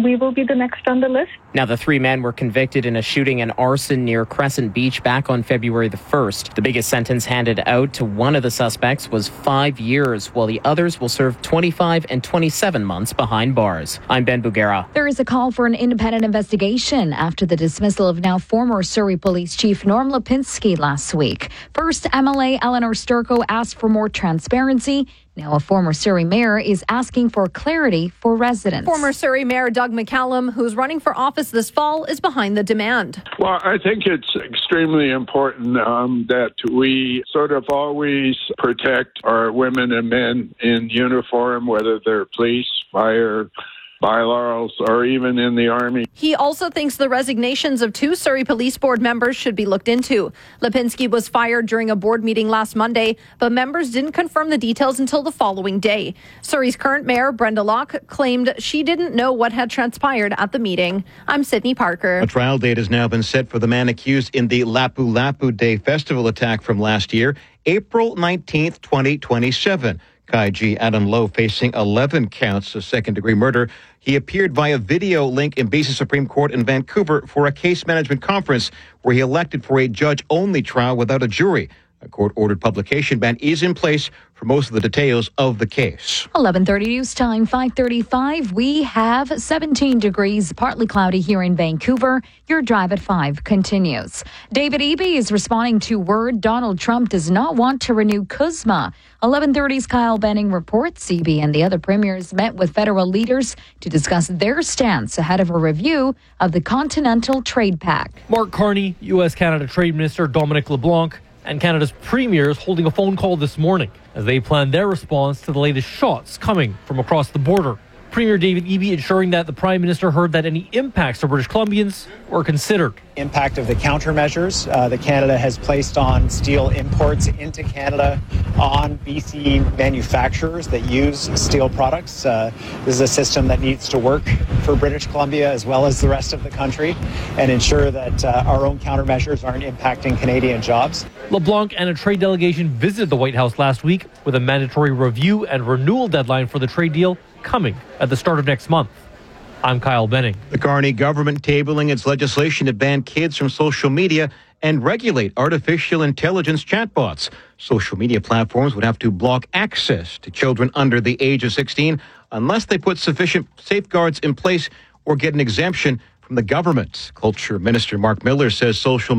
we will be the next on the list. Now, the 3 men were convicted in a shooting and arson near Crescent Beach back on February the 1st. The biggest sentence handed out to one of the suspects was 5 years, while the others will serve 25 and 27 months behind bars. I'm Ben Bugera. There is a call for an independent investigation after the dismissal of now former Surrey Police Chief Norm Lipinski last week. First, MLA Eleanor Sturko asked for more transparency. Now a former Surrey mayor is asking for clarity for residents. Former Surrey Mayor Doug McCallum, who's running for office this fall, is behind the demand. Well, I think it's extremely important that we sort of always protect our women and men in uniform, whether they're police, fire, bylaws, or even in the Army. He also thinks the resignations of 2 Surrey Police Board members should be looked into. Lipinski was fired during a board meeting last Monday, but members didn't confirm the details until the following day. Surrey's current mayor, Brenda Locke, claimed she didn't know what had transpired at the meeting. I'm Sydney Parker. A trial date has now been set for the man accused in the Lapu Lapu Day festival attack from last year, April 19th, 2027. Kai G. Adam Lowe facing 11 counts of second-degree murder. He appeared via video link in BC Supreme Court in Vancouver for a case management conference where he elected for a judge-only trial without a jury. A court-ordered publication ban is in place for most of the details of the case. 11:30 news time, 5:35. We have 17 degrees, partly cloudy here in Vancouver. Your drive at 5 continues. David Eby is responding to word Donald Trump does not want to renew CUSMA. 11:30's Kyle Benning reports Eby and the other premiers met with federal leaders to discuss their stance ahead of a review of the Continental Trade Pact. Mark Carney, U.S.-Canada Trade Minister Dominic LeBlanc, and Canada's premiers holding a phone call this morning as they plan their response to the latest shots coming from across the border. Premier David Eby ensuring that the Prime Minister heard that any impacts to British Columbians were considered. Impact of the countermeasures that Canada has placed on steel imports into Canada on BC manufacturers that use steel products. This is a system that needs to work for British Columbia as well as the rest of the country and ensure that our own countermeasures aren't impacting Canadian jobs. LeBlanc and a trade delegation visited the White House last week with a mandatory review and renewal deadline for the trade deal coming at the start of next month. I'm Kyle Benning. The Carney government tabling its legislation to ban kids from social media and regulate artificial intelligence chatbots. Social media platforms would have to block access to children under the age of 16 unless they put sufficient safeguards in place or get an exemption from the government. Culture Minister Mark Miller says social